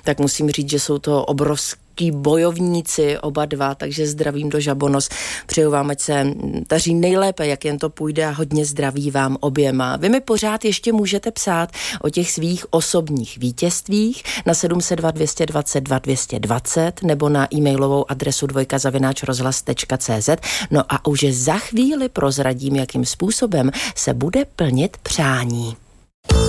tak musím říct, že jsou to obrovský bojovníci oba dva, takže zdravím do Žabonos. Přeju vám, ať se daří nejlépe, jak jen to půjde a hodně zdraví vám oběma. Vy mi pořád ještě můžete psát o těch svých osobních vítězstvích na 702 222 220 nebo na e-mailovou adresu dvojka@rozhlas.cz. No a už za chvíli prozradím, jakým způsobem se bude plnit přání.